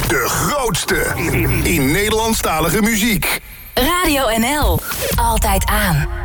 De grootste in Nederlandstalige muziek. Radio NL. Altijd aan.